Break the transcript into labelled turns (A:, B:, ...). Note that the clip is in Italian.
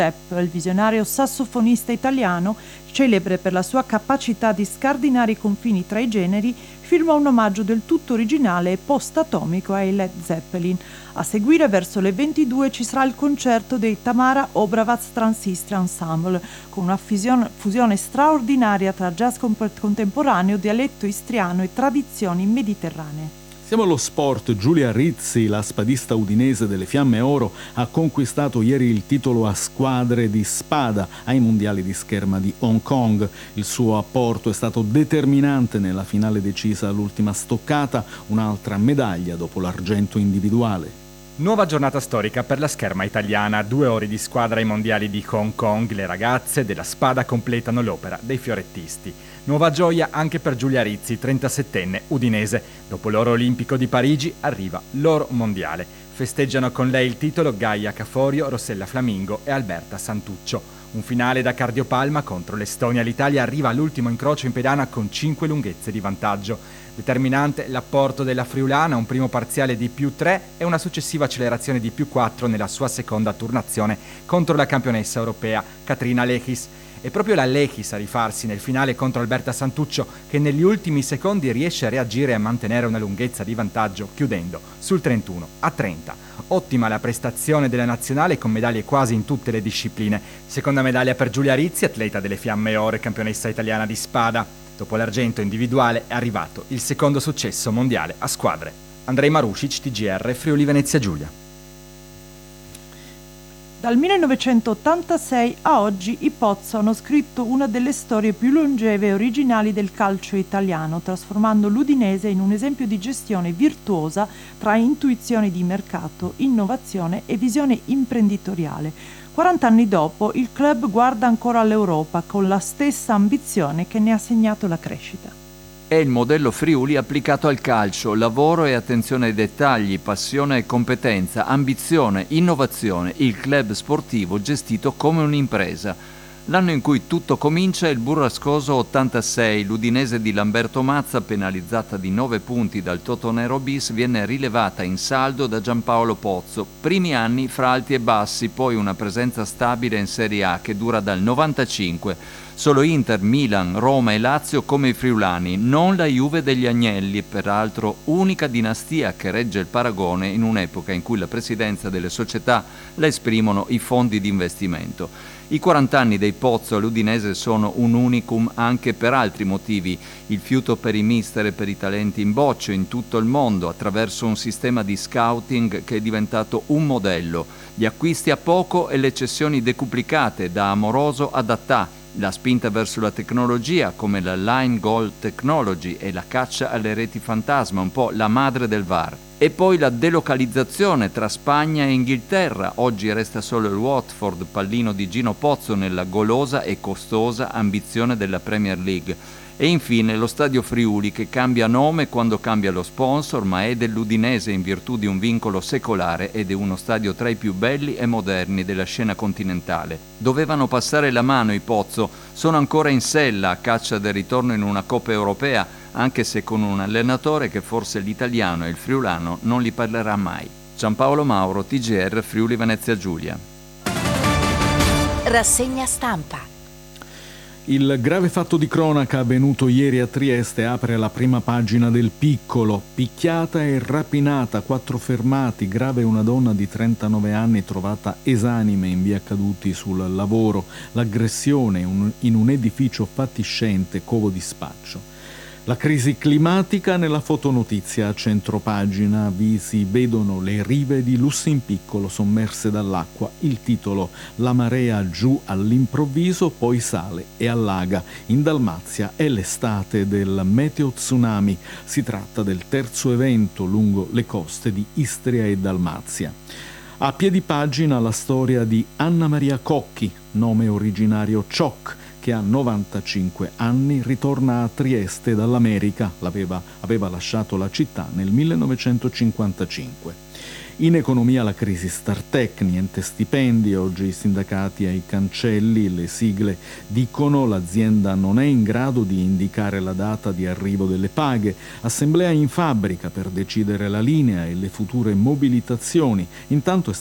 A: Il visionario sassofonista italiano, celebre per la sua capacità di scardinare i confini tra i generi, firma un omaggio del tutto originale e post-atomico ai Led Zeppelin. A seguire, verso le 22, ci sarà il concerto dei Tamara Obravaz Transistor Ensemble, con una fusione straordinaria tra jazz contemporaneo, dialetto istriano e tradizioni mediterranee.
B: Siamo allo sport. Giulia Rizzi, la spadista udinese delle Fiamme Oro, ha conquistato ieri il titolo a squadre di spada ai mondiali di scherma di Hong Kong. Il suo apporto è stato determinante nella finale decisa all'ultima stoccata, un'altra medaglia dopo l'argento individuale.
C: Nuova giornata storica per la scherma italiana. 2 ore di squadra ai mondiali di Hong Kong. Le ragazze della spada completano l'opera dei fiorettisti. Nuova gioia anche per Giulia Rizzi, 37enne udinese. Dopo l'oro olimpico di Parigi arriva l'oro mondiale. Festeggiano con lei il titolo Gaia Caforio, Rossella Flamingo e Alberta Santuccio. Un finale da cardiopalma contro l'Estonia. L'Italia arriva all'ultimo incrocio in pedana con 5 lunghezze di vantaggio. Determinante l'apporto della friulana, un primo parziale di +3 e una successiva accelerazione di +4 nella sua seconda turnazione contro la campionessa europea Katrina Lechis. È proprio la Lechis a rifarsi nel finale contro Alberta Santuccio, che negli ultimi secondi riesce a reagire e a mantenere una lunghezza di vantaggio, chiudendo sul 31-30. Ottima la prestazione della nazionale, con medaglie quasi in tutte le discipline. Seconda medaglia per Giulia Rizzi, atleta delle Fiamme Oro e campionessa italiana di spada. Dopo l'argento individuale è arrivato il secondo successo mondiale a squadre. Andrei Marušić, TGR, Friuli Venezia Giulia.
A: Dal 1986 a oggi i Pozzo hanno scritto una delle storie più longeve e originali del calcio italiano, trasformando l'Udinese in un esempio di gestione virtuosa tra intuizione di mercato, innovazione e visione imprenditoriale. 40 anni dopo, il club guarda ancora all'Europa con la stessa ambizione che ne ha segnato la crescita.
D: È il modello Friuli applicato al calcio: lavoro e attenzione ai dettagli, passione e competenza, ambizione, innovazione, il club sportivo gestito come un'impresa. L'anno in cui tutto comincia è il burrascoso 86, l'Udinese di Lamberto Mazza, penalizzata di 9 punti dal Totonero bis, viene rilevata in saldo da Giampaolo Pozzo. Primi anni fra alti e bassi, poi una presenza stabile in Serie A che dura dal 95. Solo Inter, Milan, Roma e Lazio come i friulani, non la Juve degli Agnelli, peraltro unica dinastia che regge il paragone in un'epoca in cui la presidenza delle società la esprimono i fondi di investimento. I 40 anni dei Pozzo all'Udinese sono un unicum anche per altri motivi: il fiuto per i mister e per i talenti in boccio in tutto il mondo attraverso un sistema di scouting che è diventato un modello, gli acquisti a poco e le cessioni decuplicate da Amoroso ad Attà, la spinta verso la tecnologia come la Line Goal Technology e la caccia alle reti fantasma, un po' la madre del VAR. E poi la delocalizzazione tra Spagna e Inghilterra. Oggi resta solo il Watford, pallino di Gino Pozzo nella golosa e costosa ambizione della Premier League. E infine lo Stadio Friuli, che cambia nome quando cambia lo sponsor, ma è dell'Udinese in virtù di un vincolo secolare ed è uno stadio tra i più belli e moderni della scena continentale. Dovevano passare la mano i Pozzo, sono ancora in sella a caccia del ritorno in una Coppa Europea, anche se con un allenatore che forse l'italiano e il friulano non li parlerà mai. Giampaolo Mauro, TGR, Friuli Venezia Giulia.
E: Rassegna stampa.
B: Il grave fatto di cronaca avvenuto ieri a Trieste apre la prima pagina del Piccolo. Picchiata e rapinata, 4 fermati, grave una donna di 39 anni trovata esanime in via Caduti sul lavoro. L'aggressione in un edificio fatiscente, Covo di Spaccio. La crisi climatica nella fotonotizia a centropagina. Vi si vedono le rive di Lussinpiccolo sommerse dall'acqua. Il titolo: la marea giù all'improvviso, poi sale e allaga. In Dalmazia è l'estate del meteo tsunami. Si tratta del terzo evento lungo le coste di Istria e Dalmazia. A piedi pagina la storia di Anna Maria Cocchi, nome originario Cioc, che a 95 anni ritorna a Trieste dall'America. Aveva lasciato la città nel 1955. In economia la crisi Startec, niente stipendi, oggi i sindacati ai cancelli, le sigle dicono l'azienda non è in grado di indicare la data di arrivo delle paghe, assemblea in fabbrica per decidere la linea e le future mobilitazioni. Intanto è